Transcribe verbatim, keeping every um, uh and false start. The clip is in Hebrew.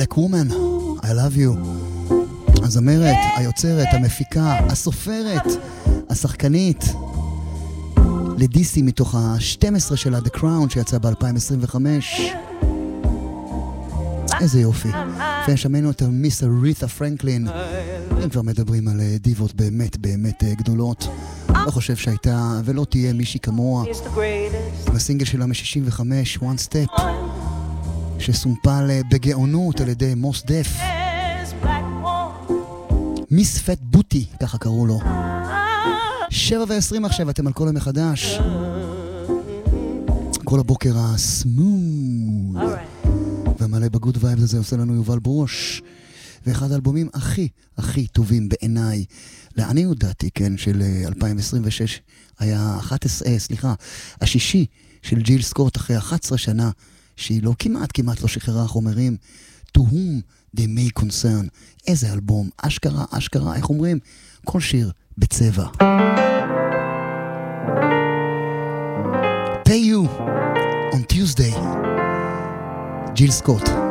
Black Woman, I love you. הזמרת, היוצרת, המפיקה, הסופרת, השחקנית, לדיסי מתוך ה-שתים עשרה שלה, The Crown, שיצא ב-אלפיים עשרים וחמש. איזה יופי. ושמענו את מיס אריתה פרנקלין. הם כבר מדברים על דיבות באמת באמת גדולות. לא חושב שהייתה ולא תהיה מישהי כמוה. בסינגל שלה מ-שישים וחמש, One Step, שסומפל בגאונות על ידי מוס דף. מיס פט בוטי, ככה קראו לו. שבע ועשרים עכשיו, אתם על כל המחדש. כל הבוקר הסמוד והמלא בגוד וייבס הזה עושה לנו יובל ברוש, ואחד האלבומים הכי הכי טובים בעיניי, לעני הודעתי, כן, של אלפיים עשרים ושש, היה אחת עשרה, סליחה, השישי של ג'יל סקוט, אחרי אחת עשרה שנה שהיא לא כמעט כמעט לא שחררה חומרים. To whom they may concern. איזה אלבום, אשכרה אשכרה, איך אומרים? כל שיר בצבע. Pay You on Tuesday, ג'יל סקוט.